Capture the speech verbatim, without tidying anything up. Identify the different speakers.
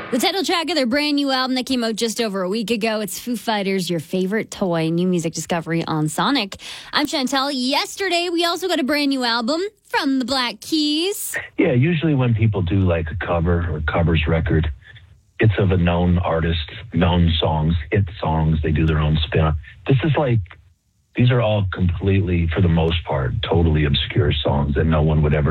Speaker 1: The title track of their brand new album that came out just over a week ago. It's Foo Fighters' Your Favorite Toy, new music discovery on Sonic. I'm Chantel. Yesterday, we also got a brand new album from the Black Keys.
Speaker 2: Yeah, usually when people do like a cover or covers record, it's of a known artist, known songs, hit songs. They do their own spin on. This is like, these are all completely, for the most part, totally obscure songs that no one would ever